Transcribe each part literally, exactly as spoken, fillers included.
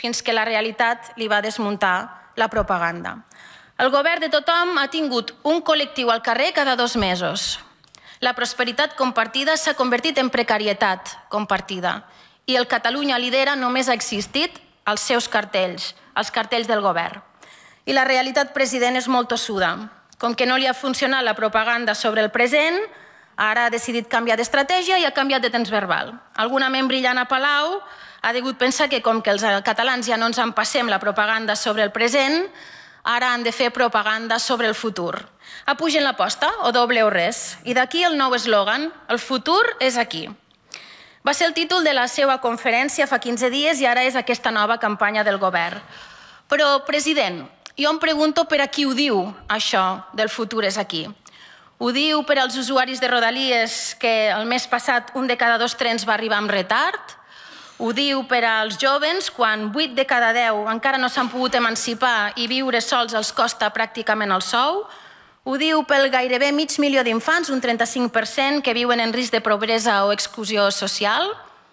fins que la realitat li va desmuntar la propaganda. El govern de tothom ha tingut un col·lectiu al carrer cada dos mesos. La prosperitat compartida s'ha convertit en precarietat compartida i el Catalunya Lidera només ha existit als seus cartells, als cartells del govern. I la realitat, president, és molt tossuda. Com que no li ha funcionat la propaganda sobre el present, ara ha decidit canviar d'estratègia i ha canviat de temps verbal. Alguna ment brillant a Palau ha degut pensar que com que els catalans ja no ens empassem la propaganda sobre el present, ara han de fer propaganda sobre el futur. Apugen l'aposta o doble o res. I d'aquí el nou eslògan, el futur és aquí. Va ser el títol de la seva conferència fa quinze dies i ara és aquesta nova campanya del govern. Però, president, jo em pregunto per a qui ho diu, això del futur és aquí. Ho diu per als usuaris de Rodalies que el mes passat un de cada dos trens va arribar amb retard? Ho diu per als jovens quan vuit de cada deu encara no s'han pogut emancipar i viure sols els costa pràcticament el sou? Ho diu pel gairebé mig milió d'infants, un trenta-cinc per cent, que viuen en risc de pobresa o exclusió social?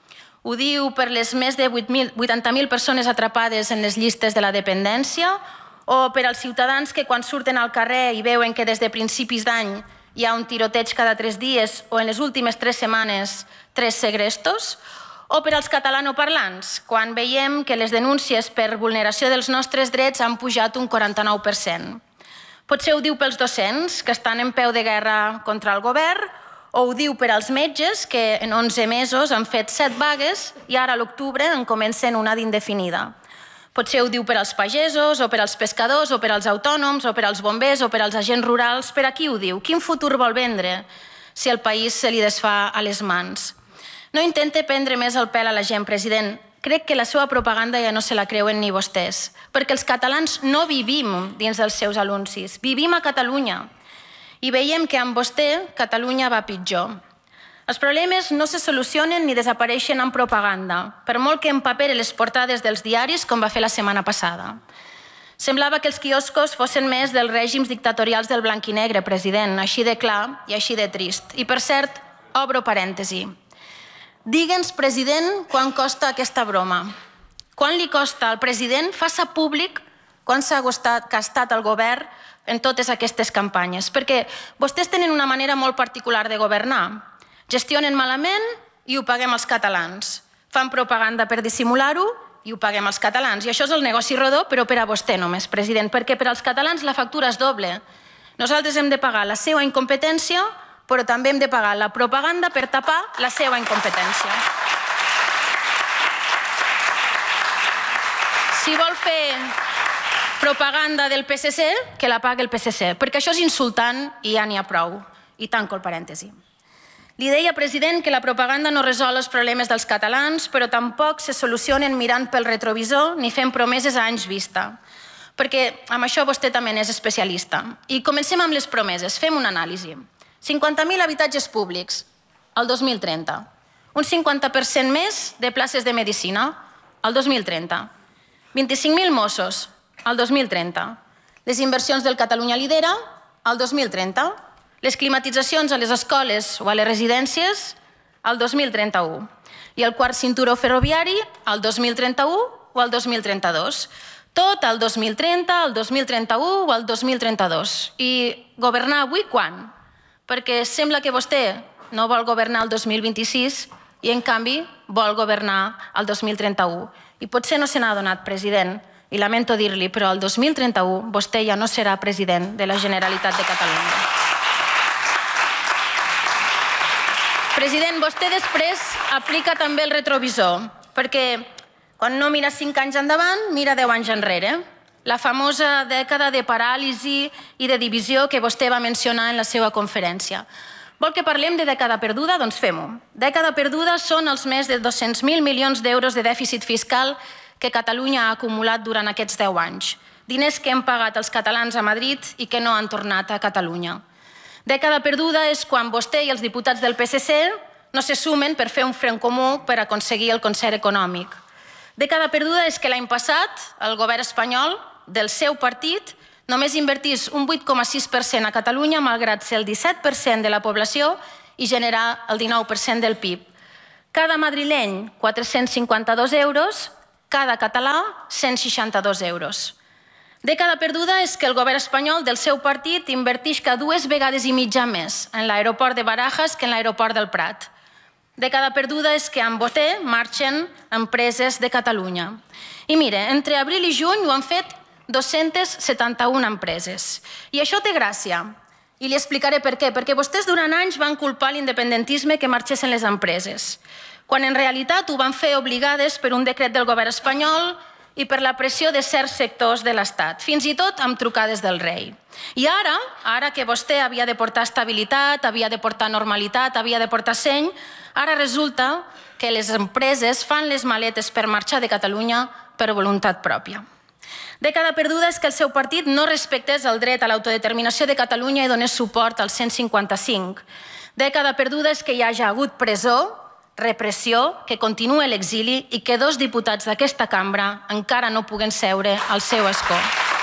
Ho diu per les més de vuitanta mil persones atrapades en les llistes de la dependència? O per als ciutadans que quan surten al carrer i veuen que des de principis d'any hi ha un tiroteig cada tres dies o en les últimes tres setmanes tres segrestos? O per als catalanoparlants, quan veiem que les denúncies per vulneració dels nostres drets han pujat un quaranta-nou per cent. Potser ho diu pels docents, que estan en peu de guerra contra el govern, o ho diu per als metges, que en onze mesos han fet set vagues i ara a l'octubre en comencen una d'indefinida. Potser ho diu per als pagesos, o per als pescadors, o per als autònoms, o per als bombers, o per als agents rurals. Per a qui ho diu? Quin futur vol vendre si el país se li desfà a les mans? No intente prendre més el pèl a la gent, president. Crec que la seva propaganda ja no se la creuen ni vostès, perquè els catalans no vivim dins dels seus anuncis, vivim a Catalunya. I veiem que amb vostè Catalunya va pitjor. Els problemes no se solucionen ni desapareixen amb propaganda, per molt que empapere les portades dels diaris com va fer la setmana passada. Semblava que els quioscos fossin més dels règims dictatorials del blanc i negre, president, així de clar i així de trist. I per cert, obro parèntesi. Digue'ns, president, quan costa aquesta broma. Quan li costa al president? Faça públic quan s'ha gastat el govern en totes aquestes campanyes. Perquè vostès tenen una manera molt particular de governar. Gestionen malament i ho paguem els catalans. Fan propaganda per dissimular-ho i ho paguem els catalans. I això és el negoci rodó, però per a vostè només, president, perquè per als catalans la factura és doble. Nosaltres hem de pagar la seva incompetència, però també hem de pagar la propaganda per tapar la seva incompetència. Si vol fer propaganda del P S C, que la pagui el P S C, perquè això és insultant i ja n'hi ha prou. I tanco el parèntesi. Li deia, president, que la propaganda no resol els problemes dels catalans, però tampoc se solucionen mirant pel retrovisor ni fent promeses a anys vista. Perquè amb això vostè també n'és especialista. I comencem amb les promeses. Fem una anàlisi. cinquanta mil habitatges públics al dos mil trenta. Un cinquanta per cent més de places de medicina al dos mil trenta. vint-i-cinc mil Mossos al dos mil trenta. Les inversions del Catalunya Lidera al dos mil trenta. Les climatitzacions a les escoles o a les residències al dos mil trenta-u. I el quart cinturó ferroviari al dos mil trenta-u o al dos mil trenta-dos. Tot al dos mil trenta, al dos mil trenta-u o al dos mil trenta-dos. I governar avui quan? Perquè sembla que vostè no vol governar el dos mil vint-i-sis i, en canvi, vol governar el dos mil trenta-u. I potser no se n'ha adonat, president, i lamento dir-li, però el dos mil trenta-u vostè ja no serà president de la Generalitat de Catalunya. President, vostè després aplica també el retrovisor, perquè quan no mira cinc anys endavant, mira deu anys enrere. La famosa dècada de paràlisi i de divisió que vostè va mencionar en la seva conferència. Vol que parlem de dècada perduda? Doncs fem-ho. Dècada perduda són els més de dos-cents mil milions d'euros de dèficit fiscal que Catalunya ha acumulat durant aquests deu anys. Diners que hem pagat els catalans a Madrid i que no han tornat a Catalunya. Dècada perduda és quan vostè i els diputats del P S C no se sumen per fer un front comú per aconseguir el concert econòmic. Dècada perduda és que l'any passat el govern espanyol del seu partit només invertís un vuit coma sis per cent a Catalunya, malgrat ser el disset per cent de la població i generar el dinou per cent del P I B. Cada madrileny, quatre-cents cinquanta-dos euros, cada català cent seixanta-dos euros. Dècada perduda és que el govern espanyol del seu partit inverteix cada dues vegades i mitja més en l'aeroport de Barajas que en l'aeroport del Prat. Dècada perduda és que amb vostè marxen empreses de Catalunya. I mire, entre abril i juny ho han fet dos-centes setanta-una empreses. I això té gràcia. I li explicaré per què. Perquè vostès durant anys van culpar l'independentisme que marxessin les empreses, quan en realitat ho van fer obligades per un decret del govern espanyol i per la pressió de certs sectors de l'Estat, fins i tot amb trucades del rei. I ara, ara que vostè havia de portar estabilitat, havia de portar normalitat, havia de portar seny, ara resulta que les empreses fan les maletes per marxar de Catalunya per voluntat pròpia. Dècada perduda és que el seu partit no respectés el dret a l'autodeterminació de Catalunya i donés suport al cent cinquanta-cinc. Dècada perduda és que hi hagi hagut presó, repressió, que continua l'exili i que dos diputats d'aquesta cambra encara no puguen seure al seu escó.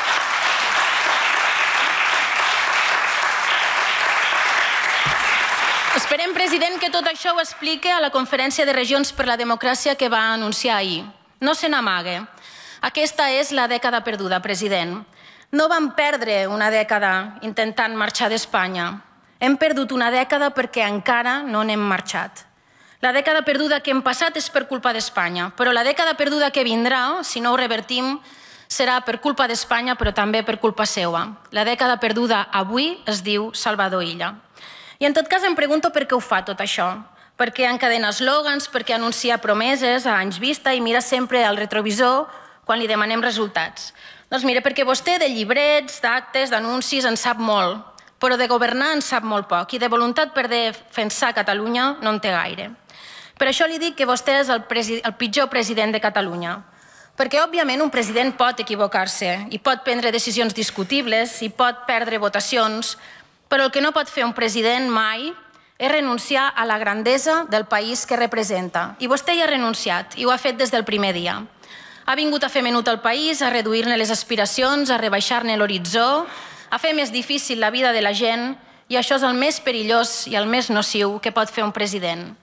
Esperem, president, que tot això ho explique a la Conferència de Regions per la Democràcia que va anunciar ahir. No se n'amague. Aquesta és la dècada perduda, president. No vam perdre una dècada intentant marxar d'Espanya. Hem perdut una dècada perquè encara no n'hem marxat. La dècada perduda que hem passat és per culpa d'Espanya, però la dècada perduda que vindrà, si no ho revertim, serà per culpa d'Espanya, però també per culpa seua. La dècada perduda avui es diu Salvador Illa. I en tot cas em pregunto per què ho fa tot això. Per què encadena eslògans, per què anuncia promeses a anys vista i mira sempre al retrovisor quan li demanem resultats. Doncs mira, perquè vostè de llibrets, d'actes, d'anuncis en sap molt, però de governar en sap molt poc i de voluntat per defensar Catalunya no en té gaire. Per això li dic que vostè és el, el pitjor president de Catalunya. Perquè, òbviament, un president pot equivocar-se i pot prendre decisions discutibles i pot perdre votacions, però el que no pot fer un president mai és renunciar a la grandesa del país que representa. I vostè hi ha renunciat i ho ha fet des del primer dia. Ha vingut a fer menut al país, a reduir-ne les aspiracions, a rebaixar-ne l'horitzó, a fer més difícil la vida de la gent, i això és el més perillós i el més nociu que pot fer un president.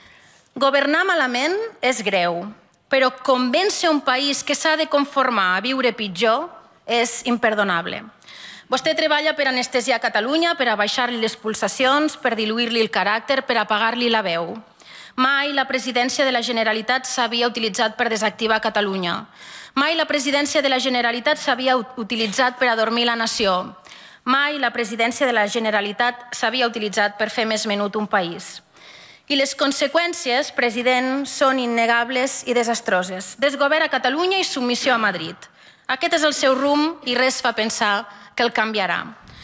Governar malament és greu, però convèncer un país que s'ha de conformar a viure pitjor és imperdonable. Vostè treballa per anestesiar Catalunya, per abaixar-li les pulsacions, per diluir-li el caràcter, per apagar-li la veu. Mai la presidència de la Generalitat s'havia utilitzat per desactivar Catalunya. Mai la presidència de la Generalitat s'havia utilitzat per adormir la nació. Mai la presidència de la Generalitat s'havia utilitzat per fer més menut un país. I les conseqüències, president, són innegables i desastroses. Desgovern a Catalunya i submissió a Madrid. Aquest és el seu rumb i res fa pensar que el canviarà.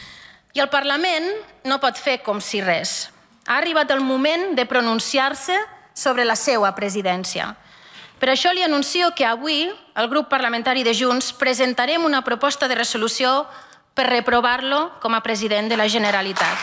I el Parlament no pot fer com si res. Ha arribat el moment de pronunciar-se sobre la seva presidència. Per això li anuncio que avui el grup parlamentari de Junts presentarem una proposta de resolució per reprovar-lo com a president de la Generalitat.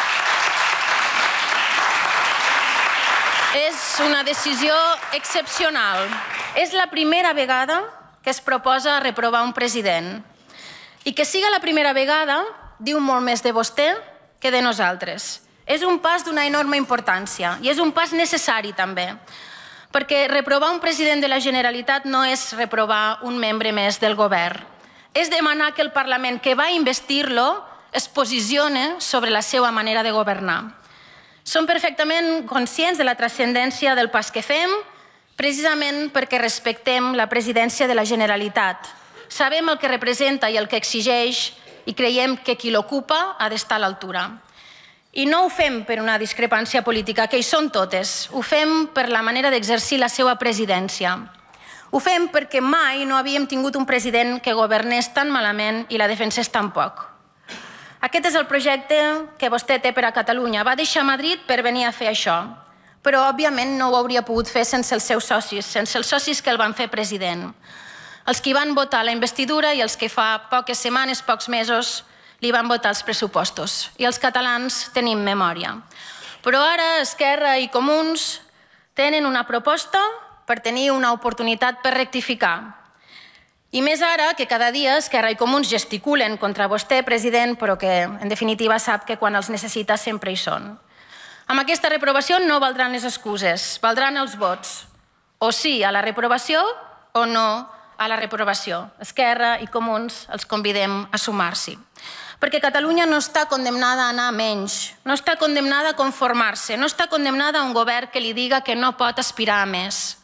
És una decisió excepcional. És la primera vegada que es proposa reprovar un president. I que siga la primera vegada diu molt més de vostè que de nosaltres. És un pas d'una enorme importància i és un pas necessari també, perquè reprovar un president de la Generalitat no és reprovar un membre més del govern. És demanar que el Parlament que va investir-lo es posicione sobre la seva manera de governar. Som perfectament conscients de la transcendència del pas que fem, precisament perquè respectem la presidència de la Generalitat. Sabem el que representa i el que exigeix i creiem que qui l'ocupa ha d'estar a l'altura. I no ho fem per una discrepància política, que hi són totes. Ho fem per la manera d'exercir la seva presidència. Ho fem perquè mai no havíem tingut un president que governés tan malament i la defensés tan poc. Aquest és el projecte que vostè té per a Catalunya. Va deixar Madrid per venir a fer això. Però, òbviament, no ho hauria pogut fer sense els seus socis, sense els socis que el van fer president. Els que van votar la investidura i els que fa poques setmanes, pocs mesos, li van votar els pressupostos. I els catalans tenim memòria. Però ara Esquerra i Comuns tenen una proposta per tenir una oportunitat per rectificar. I més ara que cada dia Esquerra i Comuns gesticulen contra vostè, president, però que en definitiva sap que quan els necessita sempre hi són. Amb aquesta reprovació no valdran les excuses, valdran els vots. O sí a la reprovació o no a la reprovació. Esquerra i Comuns els convidem a sumar-s'hi. Perquè Catalunya no està condemnada a anar a menys, no està condemnada a conformar-se, no està condemnada a un govern que li diga que no pot aspirar a més.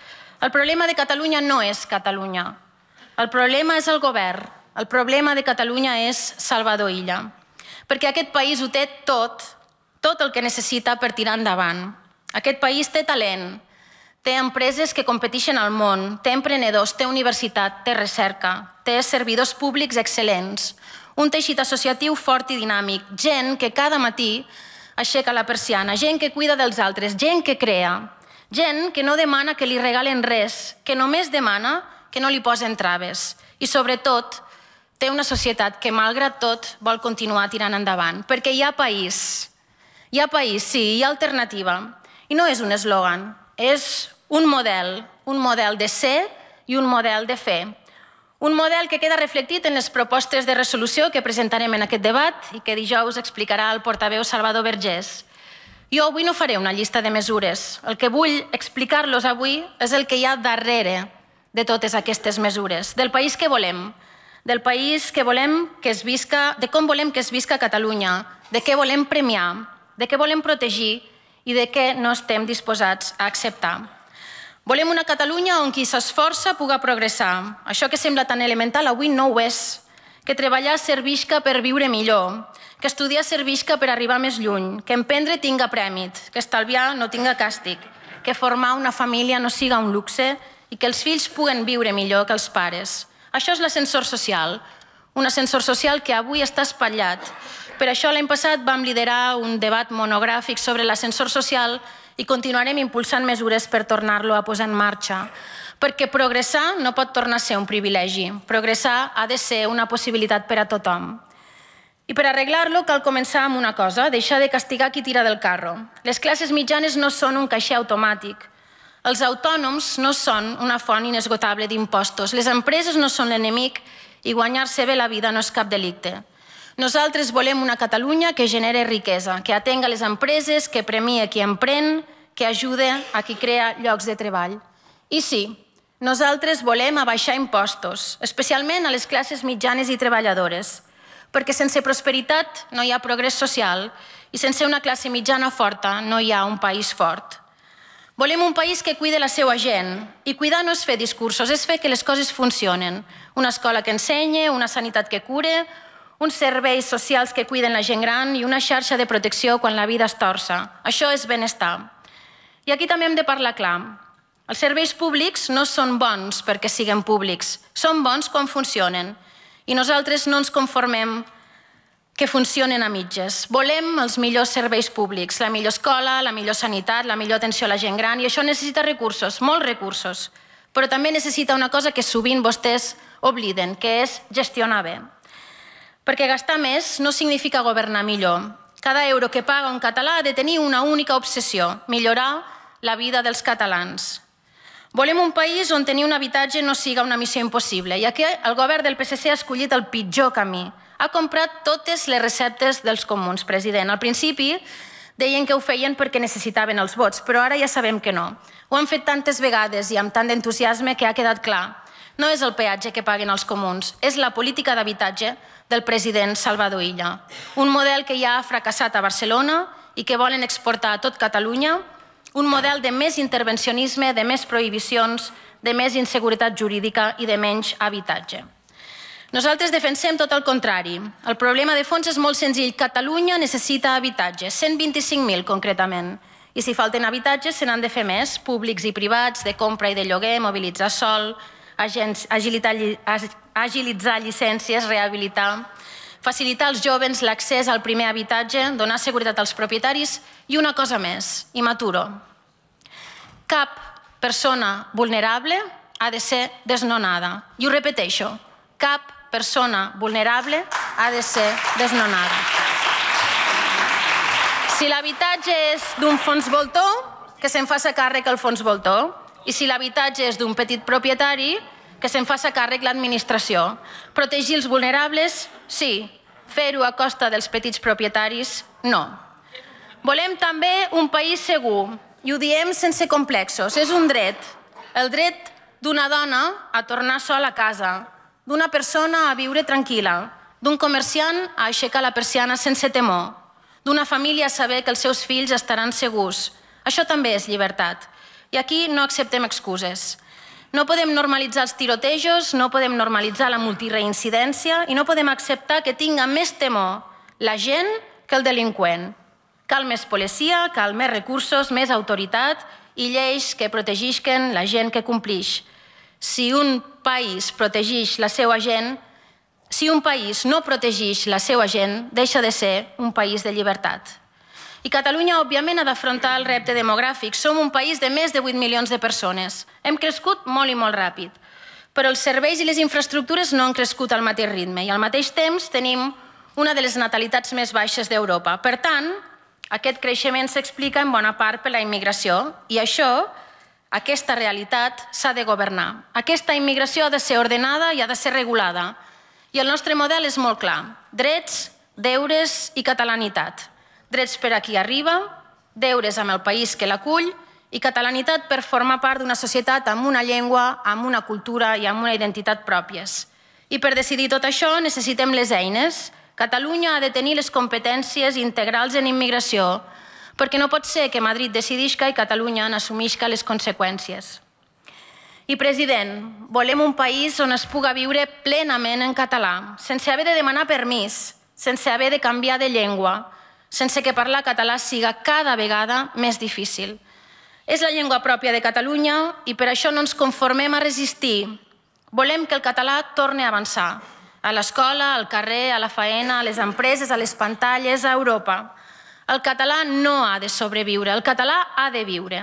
El problema de Catalunya no és Catalunya. El problema és el govern. El problema de Catalunya és Salvador Illa. Perquè aquest país ho té tot, tot el que necessita per tirar endavant. Aquest país té talent, té empreses que competeixen al món, té emprenedors, té universitat, té recerca, té servidors públics excel·lents, un teixit associatiu fort i dinàmic, gent que cada matí aixeca la persiana, gent que cuida dels altres, gent que crea, gent que no demana que li regalen res, que només demana que no li posen traves i, sobretot, té una societat que, malgrat tot, vol continuar tirant endavant. Perquè hi ha país, hi ha país, sí, hi ha alternativa. I no és un eslògan, és un model, un model de ser i un model de fer. Un model que queda reflectit en les propostes de resolució que presentarem en aquest debat i que dijous explicarà el portaveu Salvador Vergés. Jo avui no faré una llista de mesures. El que vull explicar-los avui és el que hi ha darrere de totes aquestes mesures, del país que volem, del país que volem que es visca, de com volem que es visca a Catalunya, de què volem premiar, de què volem protegir i de què no estem disposats a acceptar. Volem una Catalunya on qui s'esforça puga progressar. Això que sembla tan elemental avui no ho és. Que treballar servisca per viure millor, que estudiar servisca per arribar més lluny, que emprendre tinga prèmit, que estalviar no tinga càstig, que formar una família no siga un luxe i que els fills puguen viure millor que els pares. Això és l'ascensor social, un ascensor social que avui està espatllat. Per això l'any passat vam liderar un debat monogràfic sobre l'ascensor social i continuarem impulsant mesures per tornar-lo a posar en marxa. Perquè progressar no pot tornar a ser un privilegi. Progressar ha de ser una possibilitat per a tothom. I per arreglar-lo cal començar amb una cosa, deixar de castigar qui tira del carro. Les classes mitjanes no són un caixer automàtic. Els autònoms no són una font inesgotable d'impostos. Les empreses no són l'enemic i guanyar-se bé la vida no és cap delicte. Nosaltres volem una Catalunya que genere riquesa, que atenga les empreses, que premia qui emprèn, que ajude a qui crea llocs de treball. I sí, nosaltres volem abaixar impostos, especialment a les classes mitjanes i treballadores, perquè sense prosperitat no hi ha progrés social i sense una classe mitjana forta no hi ha un país fort. Volem un país que cuide la seva gent, i cuidar no és fer discursos, és fer que les coses funcionen. Una escola que ensenye, una sanitat que cure, uns serveis socials que cuiden la gent gran i una xarxa de protecció quan la vida es torça. Això és benestar. I aquí també hem de parlar clar. Els serveis públics no són bons perquè siguin públics, són bons quan funcionen. I nosaltres no ens conformem que funcionen a mitges. Volem els millors serveis públics, la millor escola, la millor sanitat, la millor atenció a la gent gran, i això necessita recursos, molts recursos. Però també necessita una cosa que sovint vostès obliden, que és gestionar bé. Perquè gastar més no significa governar millor. Cada euro que paga un català ha de tenir una única obsessió, millorar la vida dels catalans. Volem un país on tenir un habitatge no siga una missió impossible, i aquí el govern del P S C ha escollit el pitjor camí. Ha comprat totes les receptes dels comuns, president. Al principi deien que ho feien perquè necessitaven els vots, però ara ja sabem que no. Ho han fet tantes vegades i amb tant d'entusiasme que ha quedat clar. No és el peatge que paguen els comuns, és la política d'habitatge del president Salvador Illa. Un model que ja ha fracassat a Barcelona i que volen exportar a tot Catalunya, un model de més intervencionisme, de més prohibicions, de més inseguretat jurídica i de menys habitatge. Nosaltres defensem tot el contrari. El problema de fons és molt senzill. Catalunya necessita habitatge, cent vint-i-cinc mil concretament. I si falten habitatges, se n'han de fer més, públics i privats, de compra i de lloguer, mobilitzar sòl, agilitzar llicències, rehabilitar, facilitar als jovens l'accés al primer habitatge, donar seguretat als propietaris i una cosa més, i m'aturo. Cap persona vulnerable ha de ser desnonada. I ho repeteixo, cap persona vulnerable ha de ser desnonada. Si l'habitatge és d'un fons voltor, que se'n faci càrrec el fons voltor. I si l'habitatge és d'un petit propietari, que se'n faci càrrec l'administració. Protegir els vulnerables, sí. Fer-ho a costa dels petits propietaris, no. Volem també un país segur, i ho diem sense complexos. És un dret. El dret d'una dona a tornar sola a casa, d'una persona a viure tranquil·la, d'un comerciant a aixecar la persiana sense temor, d'una família a saber que els seus fills estaran segurs. Això també és llibertat. I aquí no acceptem excuses. No podem normalitzar els tirotejos, no podem normalitzar la multireincidència i no podem acceptar que tinga més temor la gent que el delinqüent. Cal més policia, cal més recursos, més autoritat i lleis que protegisquen la gent que complix. Si un país protegix la seva gent, si un país no protegix la seva gent, deixa de ser un país de llibertat. I Catalunya, òbviament, ha d'afrontar el repte demogràfic. Som un país de més de vuit milions de persones. Hem crescut molt i molt ràpid, però els serveis i les infraestructures no han crescut al mateix ritme i al mateix temps tenim una de les natalitats més baixes d'Europa. Per tant, aquest creixement s'explica en bona part per la immigració i això, aquesta realitat, s'ha de governar. Aquesta immigració ha de ser ordenada i ha de ser regulada. I el nostre model és molt clar. Drets, deures i catalanitat. Drets per a qui arriba, deures amb el país que l'acull i catalanitat per formar part d'una societat amb una llengua, amb una cultura i amb una identitat pròpies. I per decidir tot això necessitem les eines. Catalunya ha de tenir les competències integrals en immigració, perquè no pot ser que Madrid decidisca i Catalunya n'assumisca les conseqüències. I, president, volem un país on es puga viure plenament en català, sense haver de demanar permís, sense haver de canviar de llengua, sense que parlar català siga cada vegada més difícil. És la llengua pròpia de Catalunya i per això no ens conformem a resistir. Volem que el català torni a avançar, a l'escola, al carrer, a la faena, a les empreses, a les pantalles, a Europa. El català no ha de sobreviure, el català ha de viure.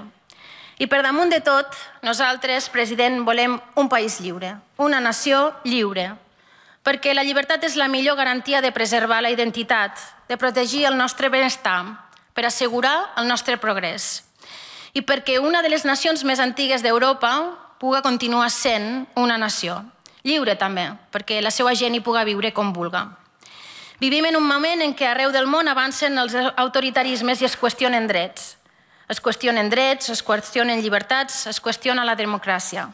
I per damunt de tot, nosaltres, president, volem un país lliure, una nació lliure, perquè la llibertat és la millor garantia de preservar la identitat, de protegir el nostre benestar, per assegurar el nostre progrés. I perquè una de les nacions més antigues d'Europa puga continuar sent una nació. Lliure també, perquè la seva gent hi puga viure com vulga. Vivim en un moment en què arreu del món avancen els autoritarismes i es qüestionen drets. Es qüestionen drets, es qüestionen llibertats, es qüestiona la democràcia.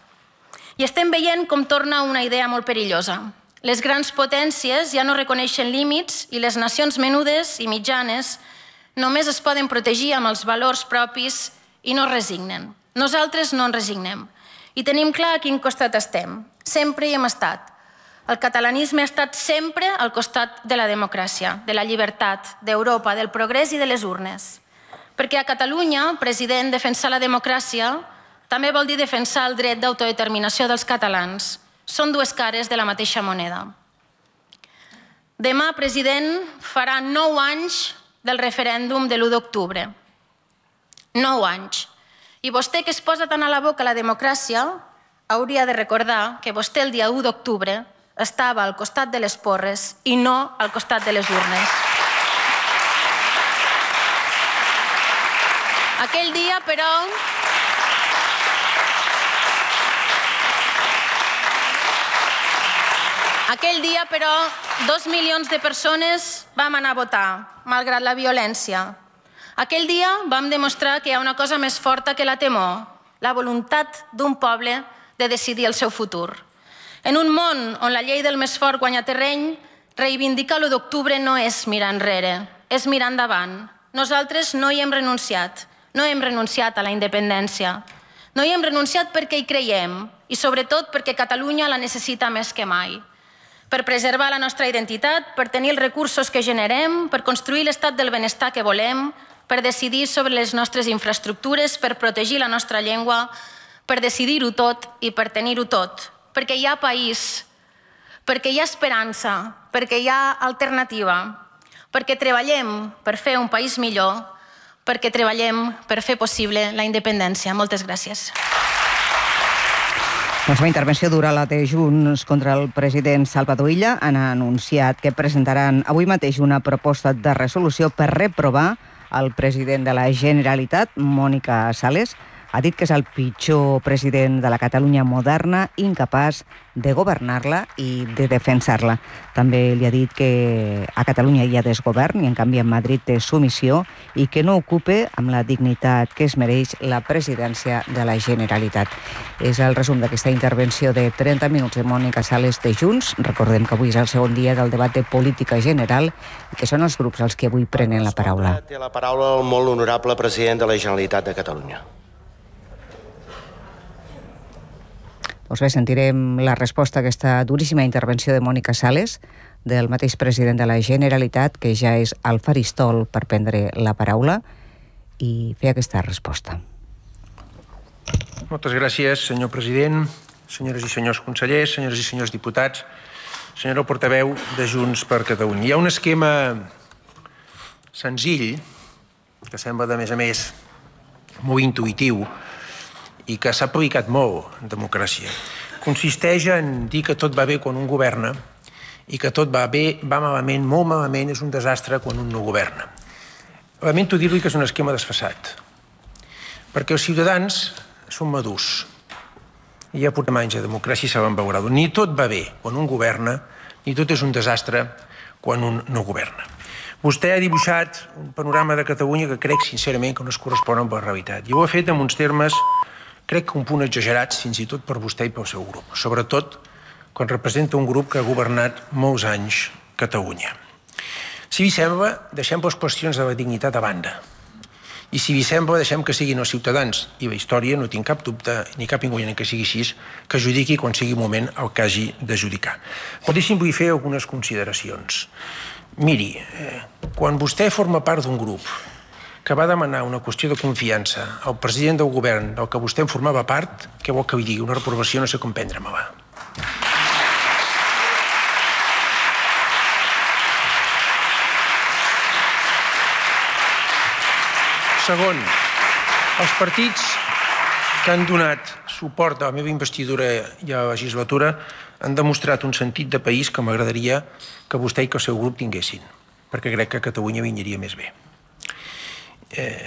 I estem veient com torna una idea molt perillosa. Les grans potències ja no reconeixen límits i les nacions menudes i mitjanes només es poden protegir amb els valors propis i no es resignen. Nosaltres no ens resignem. I tenim clar a quin costat estem. Sempre hi hem estat. El catalanisme ha estat sempre al costat de la democràcia, de la llibertat, d'Europa, del progrés i de les urnes. Perquè a Catalunya, president, defensar la democràcia també vol dir defensar el dret d'autodeterminació dels catalans. Són dues cares de la mateixa moneda. Demà, president, farà nou anys del referèndum de l'u d'octubre. Nou anys. I vostè, que es posa tant a la boca la democràcia, hauria de recordar que vostè el dia u d'octubre estava al costat de les porres i no al costat de les urnes. Aquell dia, però, aquell dia, però, dos milions de persones vam anar a votar, malgrat la violència. Aquell dia vam demostrar que hi ha una cosa més forta que la temor, la voluntat d'un poble de decidir el seu futur. En un món on la llei del més fort guanya terreny, reivindicar l'u d'octubre no és mirar enrere, és mirar endavant. Nosaltres no hi hem renunciat, no hem renunciat a la independència. No hi hem renunciat perquè hi creiem i sobretot perquè Catalunya la necessita més que mai. Per preservar la nostra identitat, per tenir els recursos que generem, per construir l'estat del benestar que volem, per decidir sobre les nostres infraestructures, per protegir la nostra llengua, per decidir-ho tot i per tenir-ho tot. Perquè hi ha país, perquè hi ha esperança, perquè hi ha alternativa, perquè treballem per fer un país millor, perquè treballem per fer possible la independència. Moltes gràcies. La seva intervenció dura la de Junts contra el president Salvador Illa. Han anunciat que presentaran avui mateix una proposta de resolució per reprovar el president de la Generalitat, Mònica Sales, Ha dit que és el pitjor president de la Catalunya moderna, incapaç de governar-la i de defensar-la. També li ha dit que a Catalunya hi ha desgovern i en canvi a Madrid té submissió i que no ocupe amb la dignitat que es mereix la presidència de la Generalitat. És el resum d'aquesta intervenció de trenta minuts de Mònica Sales de Junts. Recordem que avui és el segon dia del debat de política general i que són els grups els que avui prenen la paraula. Té la paraula el molt honorable president de la Generalitat de Catalunya. Doncs bé, sentirem la resposta a aquesta duríssima intervenció de Mònica Sales, del mateix president de la Generalitat, que ja és al faristol per prendre la paraula i fer aquesta resposta. Moltes gràcies, senyor president, senyores i senyors consellers, senyores i senyors diputats, senyora portaveu de Junts per Catalunya. Hi ha un esquema senzill, que sembla, de més a més, molt intuïtiu i que s'ha aplicat molt en democràcia. Consisteix en dir que tot va bé quan un governa i que tot va bé, va malament, molt malament, és un desastre quan un no governa. Lamento dir-li que és un esquema desfasat, perquè els ciutadans són madurs i ja portem anys de democràcia i saben veure-ho. Ni tot va bé quan un governa, ni tot és un desastre quan un no governa. Vostè ha dibuixat un panorama de Catalunya que crec sincerament que no es correspon amb la realitat. I ho ha fet en uns termes, crec que un punt exagerats, fins i tot per vostè i pel seu grup, sobretot quan representa un grup que ha governat molts anys Catalunya. Si vi sembla, deixem les qüestions de la dignitat a banda. I si vi sembla, deixem que siguin els ciutadans i la història, no tinc cap dubte ni cap inconvenient que sigui així, que judiqui quan sigui moment el que hagi de judicar. Però deixi'm-li fer algunes consideracions. Miri, eh, quan vostè forma part d'un grup que va demanar una qüestió de confiança al president del govern del que vostè en formava part, què vol que li digui? Una reprovació no sé com prendre-me-la. Segon, els partits que han donat suport a la meva investidura i a la legislatura han demostrat un sentit de país que m'agradaria que vostè i que el seu grup tinguessin, perquè crec que Catalunya vindria més bé. Eh,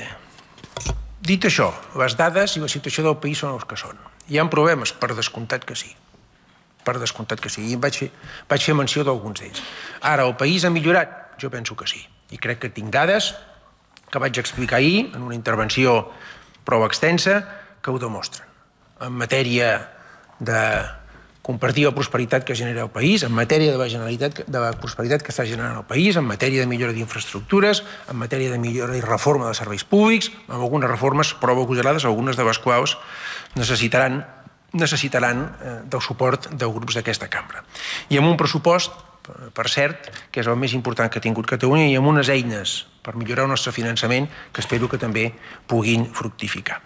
dit això, les dades i la situació del país són els que són. Hi ha problemes? Per descomptat que sí. Per descomptat que sí. I vaig fer, vaig fer menció d'alguns d'ells. Ara, el país ha millorat? Jo penso que sí. I crec que tinc dades que vaig explicar ahir en una intervenció prou extensa que ho demostren. En matèria de compartir la prosperitat que genera el país, en matèria de la, generalitat, de la prosperitat que està generant el país, en matèria de millora d'infraestructures, en matèria de millora i reforma de serveis públics, amb algunes reformes prou agosarades, algunes de les quals necessitaran, necessitaran eh, del suport dels grups d'aquesta cambra. I amb un pressupost, per cert, que és el més important que ha tingut Catalunya, i amb unes eines per millorar el nostre finançament que espero que també puguin fructificar.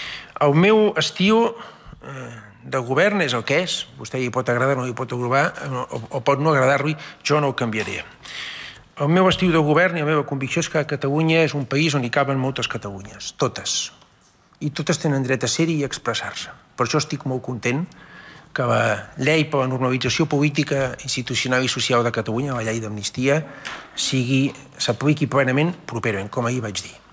El meu estil eh, de govern és el que és, vostè hi pot agradar, no hi pot aprovar, o, o pot no agradar-li, jo no ho canviaré. El meu estil de govern i la meva convicció és que Catalunya és un país on hi caben moltes Catalunyes, totes, i totes tenen dret a ser-hi i a expressar-se. Per això estic molt content que la llei per la normalització política, institucional i social de Catalunya, la llei d'amnistia, sigui, s'apliqui plenament properament, com ahir vaig dir.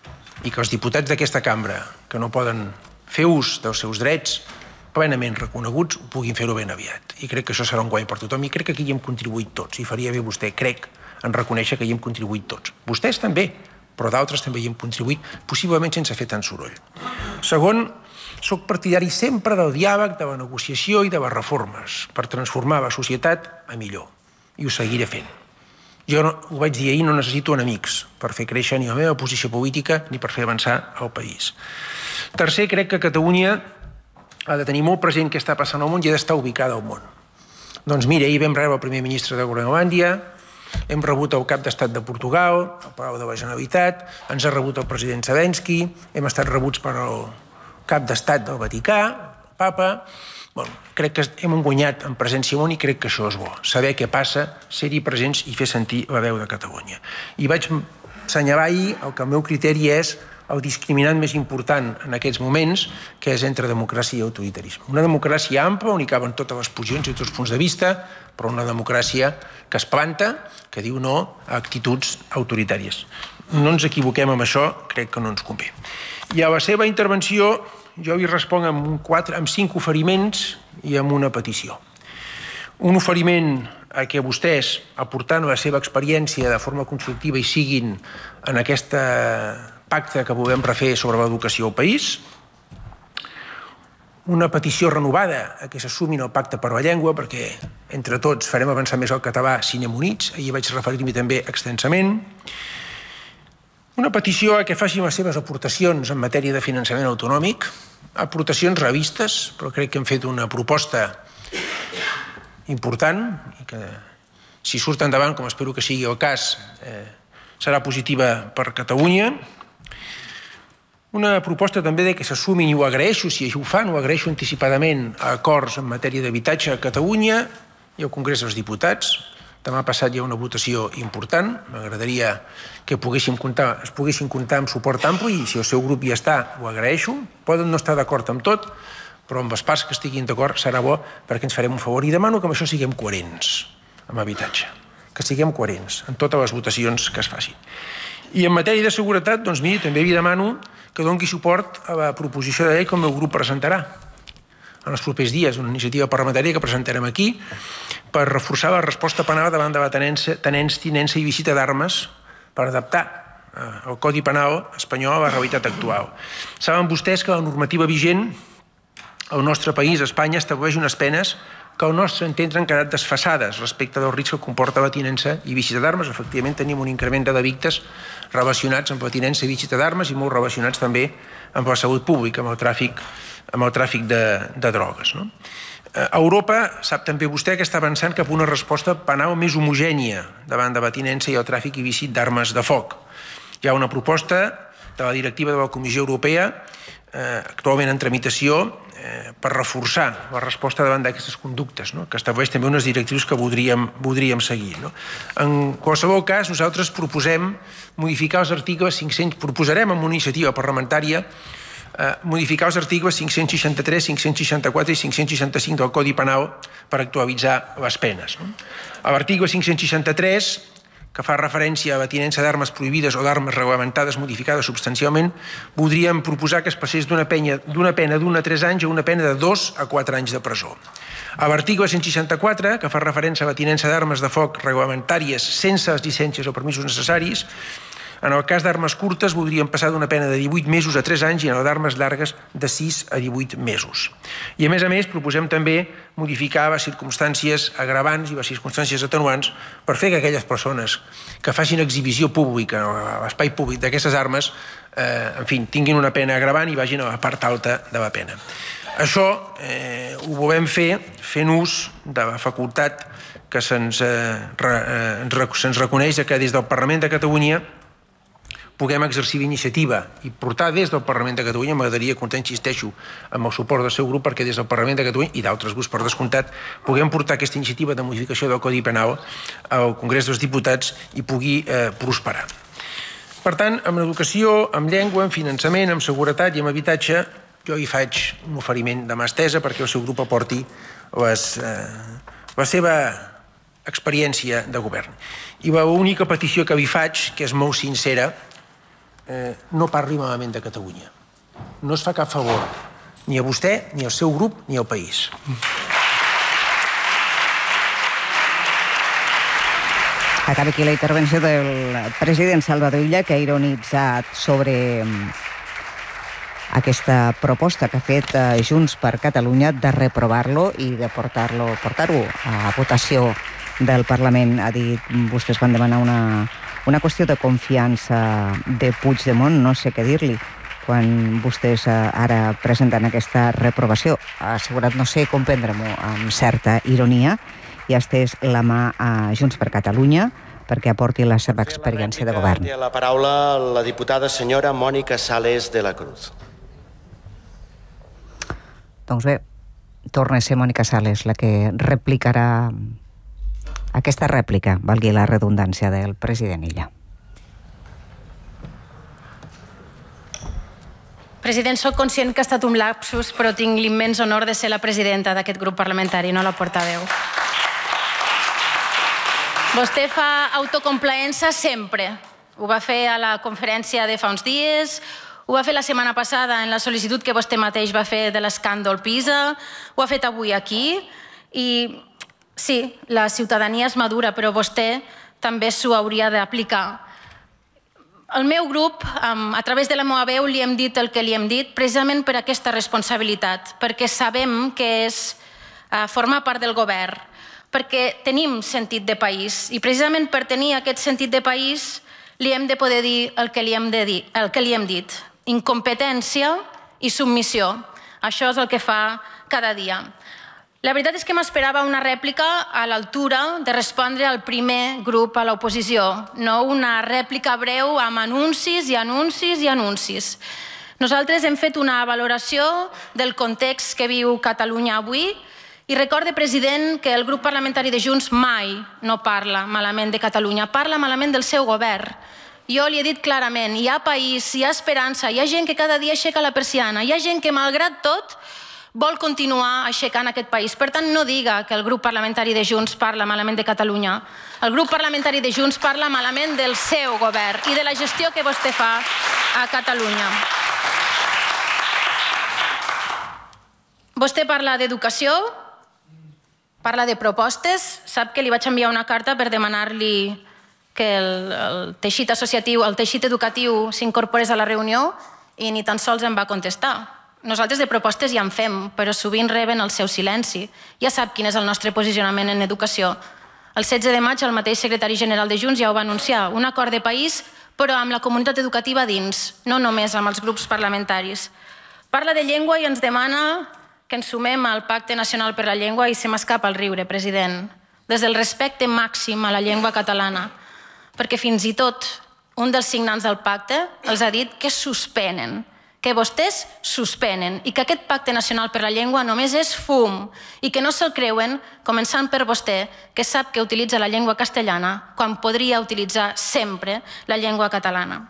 I que els diputats d'aquesta cambra, que no poden fer ús dels seus drets plenament reconeguts, ho puguin fer-ho ben aviat. I crec que això serà un guany per tothom. I crec que aquí hi hem contribuït tots. I faria bé vostè, crec, en reconèixer que hi hem contribuït tots. Vostès també, però d'altres també hi hem contribuït, possiblement sense fer tant soroll. Segon, soc partidari sempre del diàleg, de la negociació i de les reformes per transformar la societat a millor. I ho seguiré fent. Jo, no, ho vaig dir ahir, no necessito enemics per fer créixer ni la meva posició política ni per fer avançar el país. Tercer, crec que Catalunya ha de tenir molt present què està passant al món i ha d'estar ubicada al món. Doncs mira, ahir vam rebre el primer ministre de Groenlàndia, hem rebut el cap d'estat de Portugal, el Palau de la Generalitat, ens ha rebut el president Zelensky, hem estat rebuts per el cap d'estat del Vaticà, el Papa. Bueno, crec que hem guanyat en presència al món i crec que això és bo. Saber què passa, ser-hi presents i fer sentir la veu de Catalunya. I vaig assenyalar ahir el que el meu criteri és el discriminant més important en aquests moments, que és entre democràcia i autoritarisme. Una democràcia ampla, on hi caben totes les posicions i tots els punts de vista, però una democràcia que es planta, que diu no a actituds autoritàries. No ens equivoquem amb això, crec que no ens convé. I a la seva intervenció jo hi responc amb, un quatre, amb cinc oferiments i amb una petició. Un oferiment a que vostès, aportant la seva experiència de forma constructiva i siguin en aquest pacte que puguem refer sobre l'educació al país. Una petició renovada a que s'assumin el pacte per la llengua, perquè entre tots farem avançar més el català si anem units. Ahir vaig referir-m'hi també extensament. Una petició a que facin les seves aportacions en matèria de finançament autonòmic, aportacions revistes, però crec que hem fet una proposta important i que, si surt endavant, com espero que sigui el cas, eh, serà positiva per Catalunya. Una proposta també de que s'assumin, i ho agraeixo, si així ho fan, ho agraeixo anticipadament, a acords en matèria d'habitatge a Catalunya i al Congrés dels Diputats. Demà passat hi ha una votació important. M'agradaria que poguéssim comptar, es poguessin comptar amb suport ampli i si el seu grup hi està, ho agraeixo. Poden no estar d'acord amb tot, però amb les parts que estiguin d'acord serà bo perquè ens farem un favor. I demano que amb això siguem coherents amb habitatge, que siguem coherents en totes les votacions que es facin. I en matèria de seguretat, doncs miri, també li demano que doni suport a la proposició de llei que el meu grup presentarà en els propers dies, una iniciativa parlamentària que presentarem aquí per reforçar la resposta penal davant de la tenença, tinença i visita d'armes per adaptar el Codi Penal espanyol a la realitat actual. Saben vostès que la normativa vigent al nostre país, Espanya, estableix unes penes que al nostre entendre han quedat desfasades respecte del risc que comporta la tinença i visita d'armes. Efectivament, tenim un increment de delictes relacionats amb la tinença i visita d'armes i molt relacionats també amb la salut pública, amb el tràfic, amb el tràfic de, de drogues. No? Europa, sap també vostè, que està avançant cap a una resposta penal més homogènia davant de la tinença i el tràfic i visit d'armes de foc. Hi ha una proposta de la directiva de la Comissió Europea, eh, actualment en tramitació, per reforçar la resposta davant d'aquestes conductes, no? Que estableix també unes directrius que voldríem, voldríem seguir. No? En qualsevol cas, nosaltres proposem modificar els articles cinc-cents, proposarem amb una iniciativa parlamentària eh, modificar els articles cinc-cents seixanta-tres, cinc-cents seixanta-quatre i cinc-cents seixanta-cinc del Codi Penal per actualitzar les penes. No? A l'article cinc-cents seixanta-tres, que fa referència a la tinença d'armes prohibides o d'armes reglamentades modificades substancialment, voldríem proposar que es passés d'una pena d'un a tres anys a una pena de dos a quatre anys de presó. A l'article cent seixanta-quatre, que fa referència a la tinença d'armes de foc reglamentàries sense les llicències o permisos necessaris, en el cas d'armes curtes voldríem passar d'una pena de divuit mesos a tres anys i en el d'armes llargues de sis a divuit mesos. I a més a més proposem també modificar les circumstàncies agravants i les circumstàncies atenuants per fer que aquelles persones que facin exhibició pública a l'espai públic d'aquestes armes eh, en fi, tinguin una pena agravant i vagin a la part alta de la pena. Això eh, ho volem fer fent ús de la facultat que se'ns eh, re, se reconeix que des del Parlament de Catalunya puguem exercir l'iniciativa i portar des del Parlament de Catalunya, m'agradaria comptar, insisteixo, amb el suport del seu grup, perquè des del Parlament de Catalunya i d'altres grups per descomptat, puguem portar aquesta iniciativa de modificació del Codi Penal al Congrés dels Diputats i pugui eh, prosperar. Per tant, amb educació, amb llengua, amb finançament, amb seguretat i amb habitatge, jo hi faig un oferiment de mà estesa perquè el seu grup aporti les, eh, la seva experiència de govern. I l'única petició que vi faig, que és molt sincera, Eh, no parli malament de Catalunya. No es fa cap favor, ni a vostè, ni al seu grup, ni al país. Acaba aquí la intervenció del president Salvador Illa, que ha ironitzat sobre aquesta proposta que ha fet Junts per Catalunya de reprovar-lo i de portar-lo portar-ho a votació del Parlament. Ha dit, vostès van demanar una Una qüestió de confiança de Puigdemont, no sé què dir-li, quan vostès ara presenten aquesta reprovació. Ha assegurat, no sé com prendre-m'ho, amb certa ironia, i ha estès la mà a Junts per Catalunya perquè aporti la seva experiència de govern. Té la paraula la diputada senyora Mònica Sales de la Cruz. Doncs bé, torna a ser Mònica Sales la que replicarà aquesta rèplica, valgui la redundància, del president Illa. President, soc conscient que ha estat un lapsus, però tinc l'immens honor de ser la presidenta d'aquest grup parlamentari, no la portaveu. Vostè fa autocomplaença sempre. Ho va fer a la conferència de fa uns dies, Ho va fer la setmana passada en la sol·licitud que vostè mateix va fer de l'escàndol PISA, ho ha fet avui aquí, i sí, la ciutadania és madura, però vostè també s'ho hauria d'aplicar. El meu grup, a través de la meva veu, li hem dit el que li hem dit precisament per aquesta responsabilitat, perquè sabem que és formar part del govern, perquè tenim sentit de país i precisament per tenir aquest sentit de país li hem de poder dir el que li hem, de dir, el que li hem dit. Incompetència i submissió. Això és el que fa cada dia. La veritat és que m'esperava una rèplica a l'altura de respondre al primer grup a l'oposició, no una rèplica breu amb anuncis i anuncis i anuncis. Nosaltres hem fet una valoració del context que viu Catalunya avui i recorde, president, que el grup parlamentari de Junts mai no parla malament de Catalunya, parla malament del seu govern. Jo li he dit clarament, hi ha país, hi ha esperança, hi ha gent que cada dia aixeca la persiana, hi ha gent que, malgrat tot, vol continuar aixecant aquest país. Per tant, no diga que el grup parlamentari de Junts parla malament de Catalunya. El grup parlamentari de Junts parla malament del seu govern i de la gestió que vostè fa a Catalunya. Vostè parla d'educació, parla de propostes, sap que li vaig enviar una carta per demanar-li que el, el teixit associatiu, el teixit educatiu s'incorporés a la reunió i ni tan sols em va contestar. Nosaltres de propostes ja en fem, però sovint reben el seu silenci. Ja sap quin és el nostre posicionament en educació. El setze de maig el mateix secretari general de Junts ja ho va anunciar, un acord de país, però amb la comunitat educativa dins, no només amb els grups parlamentaris. Parla de llengua i ens demana que ens sumem al Pacte Nacional per la Llengua i se m'escapa el riure, president, des del respecte màxim a la llengua catalana, perquè fins i tot un dels signants del pacte els ha dit que suspenen, que vostès suspenen i que aquest Pacte Nacional per la Llengua només és fum i que no se'l creuen, començant per vostè, que sap que utilitza la llengua castellana quan podria utilitzar sempre la llengua catalana.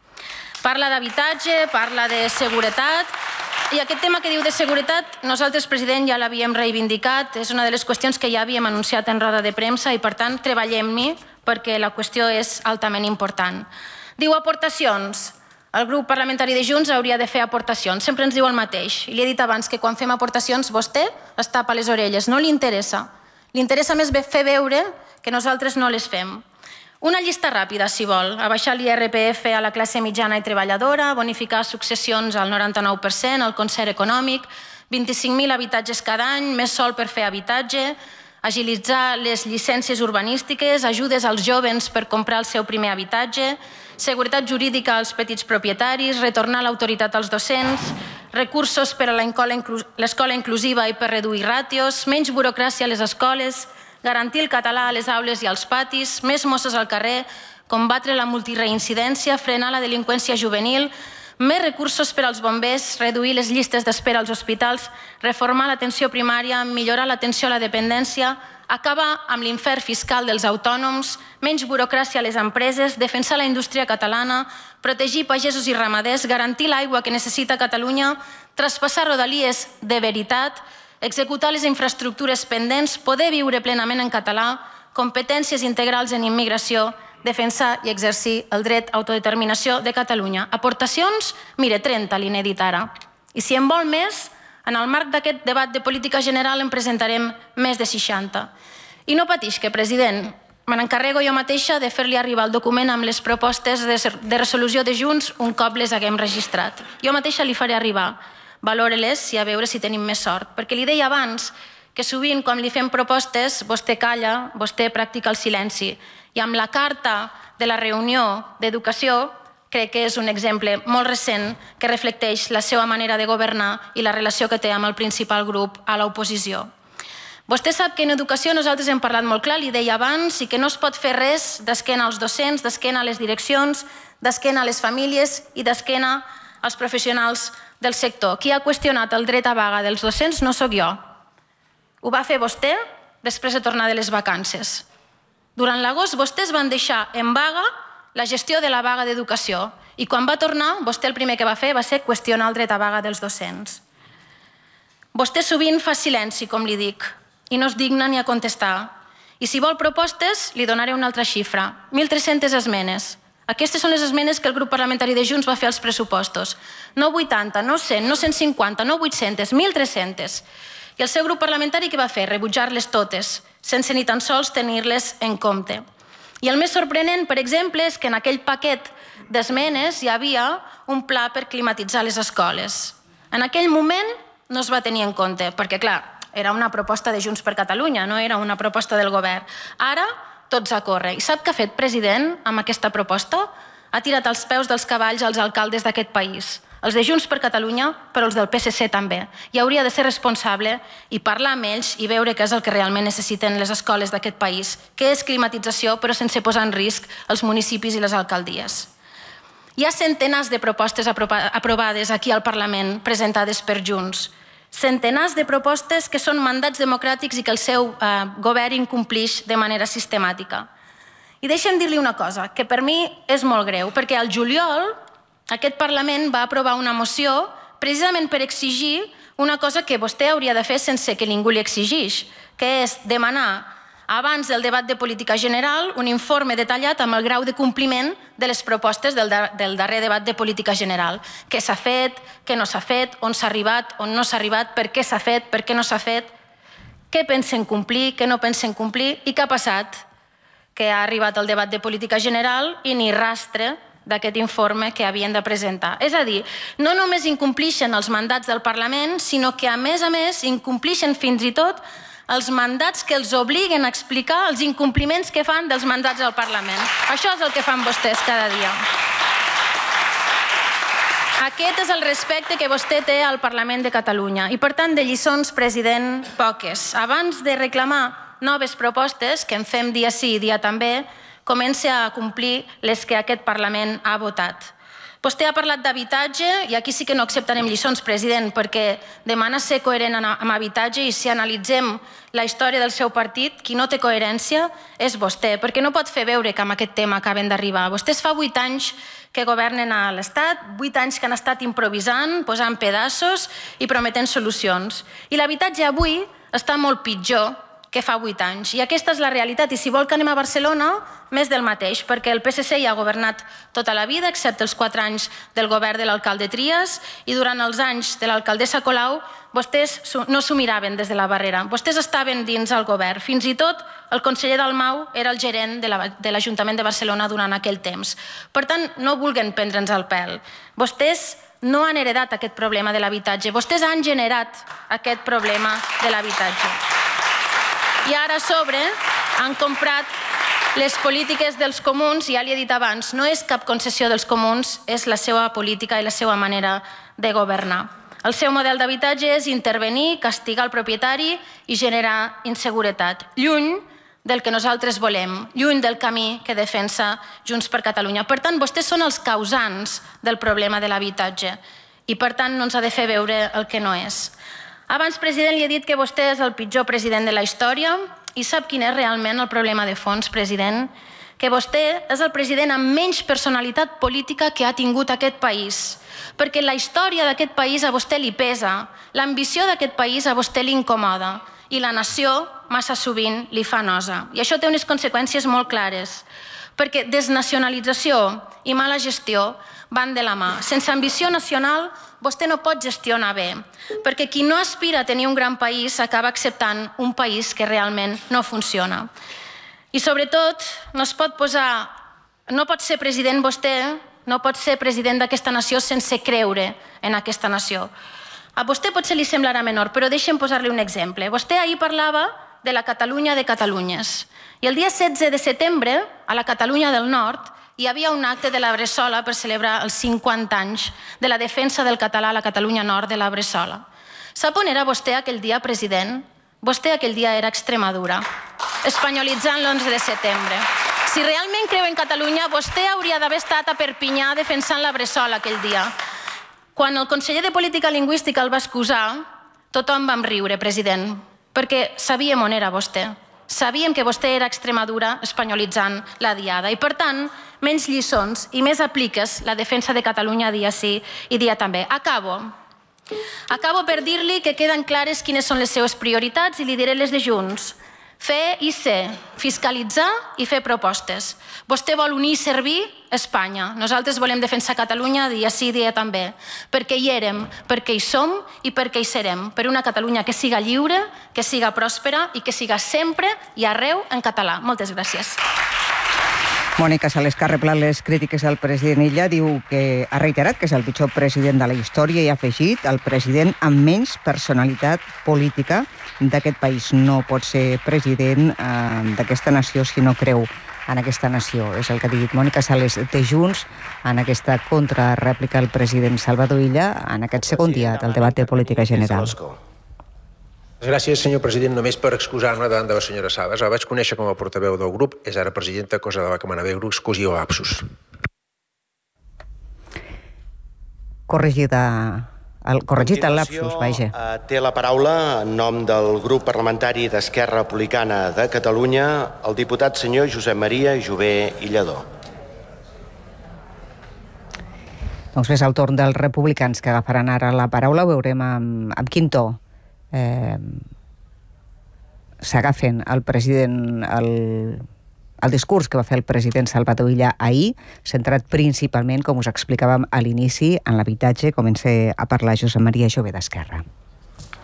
Parla d'habitatge, parla de seguretat, i aquest tema que diu de seguretat, nosaltres, president, ja l'havíem reivindicat, és una de les qüestions que ja havíem anunciat en roda de premsa i, per tant, treballem-hi perquè la qüestió és altament important. Diu aportacions. El grup parlamentari de Junts hauria de fer aportacions. Sempre ens diu el mateix. I li he dit abans que quan fem aportacions vostè es tapa les orelles. No li interessa. Li interessa més fer veure que nosaltres no les fem. Una llista ràpida, si vol. Abaixar l'I R P F a la classe mitjana i treballadora, bonificar successions al noranta-nou per cent, el concert econòmic, vint-i-cinc mil habitatges cada any, més sol per fer habitatge, agilitzar les llicències urbanístiques, ajudes als jovens per comprar el seu primer habitatge, seguretat jurídica als petits propietaris, retornar l'autoritat als docents, recursos per a l'escola inclusiva i per reduir ràtios, menys burocràcia a les escoles, garantir el català a les aules i als patis, més Mossos al carrer, combatre la multireincidència, frenar la delinqüència juvenil, més recursos per als bombers, reduir les llistes d'espera als hospitals, reformar l'atenció primària, millorar l'atenció a la dependència, acabar amb l'infern fiscal dels autònoms, menys burocràcia a les empreses, defensar la indústria catalana, protegir pagesos i ramaders, garantir l'aigua que necessita Catalunya, traspassar rodalies de veritat, executar les infraestructures pendents, poder viure plenament en català, competències integrals en immigració, defensar i exercir el dret a autodeterminació de Catalunya. Aportacions? Mire, trenta li n'he dit ara. I si en vol més, en el marc d'aquest debat de política general en presentarem més de seixanta. I no patisca, president. Me n'encarrego jo mateixa de fer-li arribar el document amb les propostes de resolució de Junts un cop les haguem registrat. Jo mateixa li faré arribar. Valore-les i a veure si tenim més sort. Perquè li deia abans que sovint quan li fem propostes vostè calla, vostè practica el silenci. I amb la carta de la reunió d'educació crec que és un exemple molt recent que reflecteix la seva manera de governar i la relació que té amb el principal grup a l'oposició. Vostè sap que en educació nosaltres hem parlat molt clar, li deia abans, i que no es pot fer res d'esquena als docents, d'esquena a les direccions, d'esquena a les famílies i d'esquena als professionals del sector. Qui ha qüestionat el dret a vaga dels docents no sóc jo. Ho va fer vostè després de tornar de les vacances. Durant l'agost vostès van deixar en vaga la gestió de la vaga d'educació i quan va tornar, vostè el primer que va fer va ser qüestionar el dret a vaga dels docents. Vostè sovint fa silenci, com li dic, i no es digna ni a contestar. I si vol propostes, li donaré una altra xifra. mil tres-centes esmenes. Aquestes són les esmenes que el grup parlamentari de Junts va fer als pressupostos. No vuitanta, no cent, no cent cinquanta, no vuit-centes, mil tres-centes. I el seu grup parlamentari què va fer? Rebutjar-les totes, sense ni tan sols tenir-les en compte. I el més sorprenent, per exemple, és que en aquell paquet d'esmenes hi havia un pla per climatitzar les escoles. En aquell moment no es va tenir en compte, perquè, clar, era una proposta de Junts per Catalunya, no era una proposta del govern. Ara, tots a córrer. I sap què ha fet, president, amb aquesta proposta? Ha tirat els peus dels cavalls als alcaldes d'aquest país. Els de Junts per Catalunya, però els del P S C també. I hauria de ser responsable i parlar amb ells i veure què és el que realment necessiten les escoles d'aquest país, que és climatització, però sense posar en risc els municipis i les alcaldies. Hi ha centenars de propostes aprovades aquí al Parlament presentades per Junts. Centenars de propostes que són mandats democràtics i que el seu eh, govern incomplix de manera sistemàtica. I deixa'm dir-li una cosa, que per mi és molt greu, perquè al juliol aquest Parlament va aprovar una moció precisament per exigir una cosa que vostè hauria de fer sense que ningú li exigeix, que és demanar abans del debat de política general un informe detallat amb el grau de compliment de les propostes del, del darrer debat de política general. Què s'ha fet, què no s'ha fet, on s'ha arribat, on no s'ha arribat, per què s'ha fet, per què no s'ha fet, què pensen complir, què no pensen complir i què ha passat, que ha arribat el debat de política general i ni rastre d'aquest informe que havien de presentar. És a dir, no només incomplixen els mandats del Parlament, sinó que a més a més incomplixen fins i tot els mandats que els obliguen a explicar els incompliments que fan dels mandats del Parlament. Això és el que fan vostès cada dia. Aquest és el respecte que vostè té al Parlament de Catalunya. I, per tant, de lliçons, president, poques. Abans de reclamar noves propostes, que en fem dia sí i dia també, comença a complir les que aquest Parlament ha votat. Vostè ha parlat d'habitatge i aquí sí que no acceptarem lliçons, president, perquè demana ser coherent amb habitatge i si analitzem la història del seu partit, qui no té coherència és vostè, perquè no pot fer veure que amb aquest tema acaben d'arribar. Vostès fa vuit anys que governen a l'Estat, vuit anys que han estat improvisant, posant pedaços i prometent solucions. I l'habitatge avui està molt pitjor que fa vuit anys. I aquesta és la realitat. I si vol que anem a Barcelona, més del mateix, perquè el P S C ja ha governat tota la vida, excepte els quatre anys del govern de l'alcalde Trias, i durant els anys de l'alcaldessa Colau, vostès no s'ho miraven des de la barrera. Vostès estaven dins el govern. Fins i tot el conseller Dalmau era el gerent de l'Ajuntament de Barcelona durant aquell temps. Per tant, no vulguen prendre'ns el pèl. Vostès no han heredat aquest problema de l'habitatge. Vostès han generat aquest problema de l'habitatge. I ara a sobre han comprat les polítiques dels comuns, i ja li he dit abans, no és cap concessió dels comuns, és la seva política i la seva manera de governar. El seu model d'habitatge és intervenir, castigar el propietari i generar inseguretat, lluny del que nosaltres volem, lluny del camí que defensa Junts per Catalunya. Per tant, vostès són els causants del problema de l'habitatge i, per tant, no ens ha de fer veure el que no és. Abans, president, li he dit que vostè és el pitjor president de la història i sap quin és realment el problema de fons, president? Que vostè és el president amb menys personalitat política que ha tingut aquest país. Perquè la història d'aquest país a vostè li pesa, l'ambició d'aquest país a vostè li incomoda i la nació massa sovint li fa nosa. I això té unes conseqüències molt clares. Perquè desnacionalització i mala gestió van de la mà. Sense ambició nacional, vostè no pot gestionar bé, perquè qui no aspira a tenir un gran país acaba acceptant un país que realment no funciona. I sobretot, no es pot posar, no pot ser president vostè, no pot ser president d'aquesta nació sense creure en aquesta nació. A vostè potser li semblarà menor, però deixem posar-li un exemple. Vostè ahir parlava de la Catalunya de Catalunyes. I el dia setze de setembre, a la Catalunya del Nord, hi havia un acte de la Bressola per celebrar els cinquanta anys de la defensa del català a la Catalunya Nord de la Bressola. Sap on era vostè aquell dia, president? Vostè aquell dia era a Extremadura, espanyolitzant l'onze de setembre. Si realment creu en Catalunya, vostè hauria d'haver estat a Perpinyà defensant la Bressola aquell dia. Quan el conseller de Política Lingüística el va excusar, tothom vam riure, president, perquè sabíem on era vostè. Sabíem que vostè era a Extremadura espanyolitzant la diada i, per tant, menys lliçons i més apliques la defensa de Catalunya dia sí i dia també. Acabo. Acabo per dir-li que queden clares quines són les seves prioritats i li diré les de Junts. Fer i ser, fiscalitzar i fer propostes. Vostè vol unir i servir Espanya. Nosaltres volem defensar Catalunya dia sí, dia també, perquè hi érem, perquè hi som i perquè hi serem, per una Catalunya que siga lliure, que siga pròspera i que siga sempre i arreu en català. Moltes gràcies. Mònica Sales, que ha reblat les crítiques al president Illa, diu que ha reiterat que és el pitjor president de la història i ha afegit el president amb menys personalitat política d'aquest país. No pot ser president eh, d'aquesta nació si no creu en aquesta nació. És el que ha dit Mònica Sales de Junts en aquesta contrarèplica al president Salvador Illa en aquest segon dia del debat de política general. Gràcies, senyor president. Només per excusar-me davant de la senyora Sales. La vaig conèixer com a portaveu del grup, és ara presidenta, cosa de la que me n'havegro, excusi o lapsus. Corregida, el, corregit el lapsus, vaja. Té la paraula, en nom del grup parlamentari d'Esquerra Republicana de Catalunya, el diputat senyor Josep Maria Jové i Lledó. Doncs és el torn dels republicans que agafaran ara la paraula. Ho veurem amb, amb quin to Eh, s'agafen el president el, el discurs que va fer el president Salvador Illa ahir, centrat principalment, com us explicàvem a l'inici, en l'habitatge. Comença a parlar Josep Maria Jové d'Esquerra.